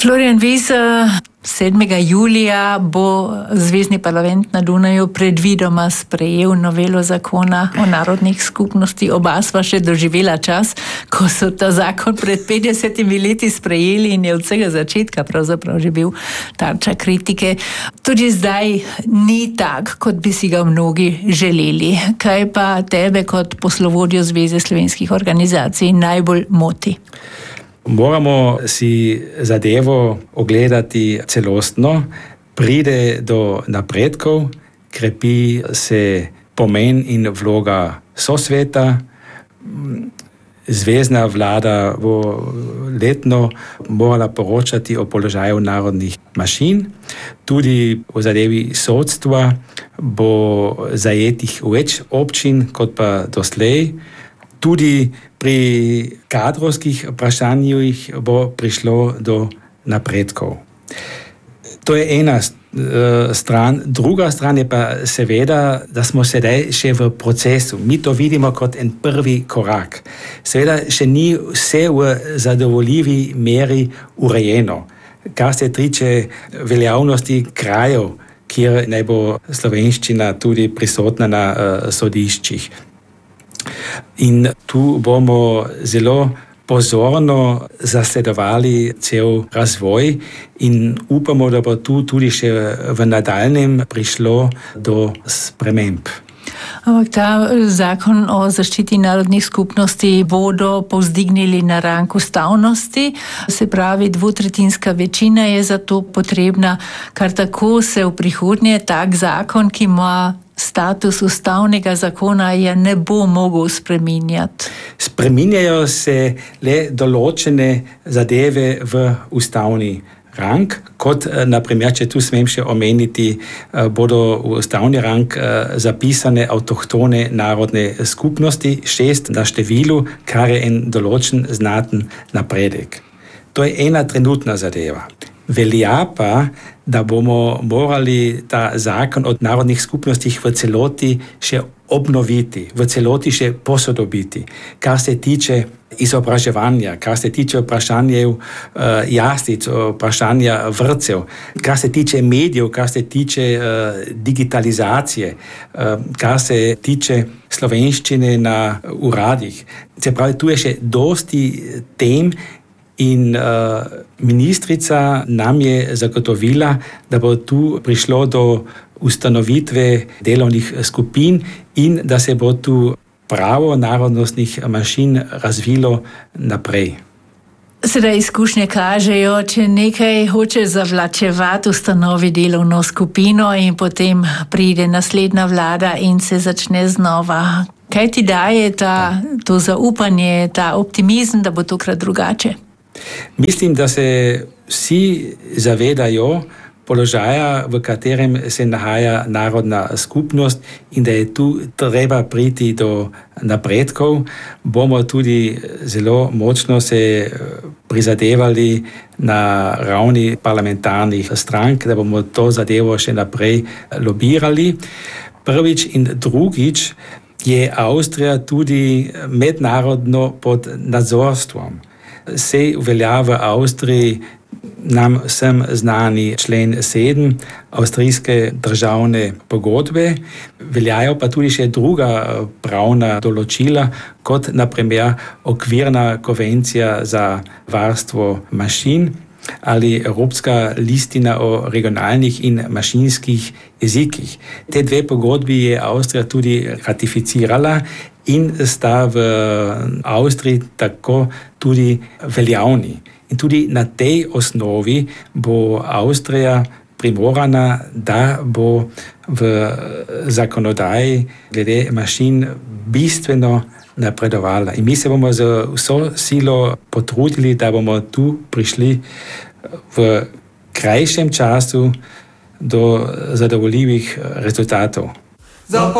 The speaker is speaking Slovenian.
Florian Vis, 7. julija bo Zvezni parlament na Dunaju predvidoma sprejel novelo zakona o narodnih skupnosti. Oba sva še doživela čas, ko so ta zakon pred 50 leti sprejeli in je od vsega začetka pravzaprav že bil tarča kritike. Tudi zdaj ni tak, kot bi si ga mnogi želeli. Kaj pa tebe kot poslovodjo Zveze slovenskih organizacij najbolj moti? Moramo si zadevo ogledati celostno, pride do napredkov, krepi se pomen in vloga sosveta. Zvezna vlada bo letno morala poročati o položaju narodnih manjšin. Tudi v zadevi sodstva bo zajetih več občin kot pa doslej. Tudi pri kadrovskih vprašanjih bo prišlo do napredkov. To je ena stran. Druga stran je pa seveda, da smo sedaj še v procesu. Mi to vidimo kot en prvi korak. Seveda še ni vse v zadovoljivi meri urejeno, kar se tiče veljavnosti krajev, kjer naj bo slovenščina tudi prisotna na sodiščih. In tu bomo zelo pozorno zasledovali cel razvoj in upamo, da bo tu tudi še v nadaljnjem prišlo do sprememb. Ampak ta zakon o zaščiti narodnih skupnosti bodo povzdignili na rang ustavnosti, se pravi, 2/3 večina je za to potrebna, kar tako se v prihodnje tak zakon, ki ima status ustavnega zakona, je ne bo mogel spreminjati. Spreminjajo se le določene zadeve v ustavni rang, kot naprimer, če tu smem še omeniti, bodo v ustavni rang zapisane avtohtone narodne skupnosti, 6 na številu, kar je en določen znaten napredek. To je ena trenutna zadeva. Velja pa, da bomo morali ta zakon o narodnih skupnostih v celoti še obnoviti, v celoti še posodobiti, kar se tiče izobraževanja, kar se tiče vprašanja jaslic, vprašanja vrtcev, kar se tiče medijev, kar se tiče digitalizacije, kar se tiče slovenščine na uradih. Se pravi, tu je še dosti tem. In ministrica nam je zagotovila, da bo tu prišlo do ustanovitve delovnih skupin in da se bo tu pravo narodnostnih manjšin razvilo naprej. Sedaj izkušnje kažejo, če nekaj hoče zavlačevati, ustanovi delovno skupino in potem pride naslednja vlada in se začne znova. Kaj ti daje to zaupanje, ta optimizem, da bo tokrat drugače? Mislim, da se vsi zavedajo položaja, v katerem se nahaja narodna skupnost in da je tu treba priti do napredkov. Bomo tudi zelo močno se prizadevali na ravni parlamentarnih strank, da bomo to zadevo še naprej lobirali. Prvič in drugič je Avstrija tudi mednarodno pod nadzorstvom. Se velja v Avstriji nam vsem znani člen 7 avstrijske državne pogodbe, veljajo pa tudi še druga pravna določila, kot naprimer okvirna konvencija za varstvo manjšin ali Evropska listina o regionalnih in manjšinskih jezikih. Te dve pogodbi je Avstrija tudi ratificirala in sta v Avstriji tako tudi veljavni. In tudi na tej osnovi bo Avstrija primorana, da bo v zakonodaji glede manjšin bistveno napredovala. In mi se bomo z vso silo potrudili, da bomo tu prišli v krajšem času do zadovoljivih rezultatov.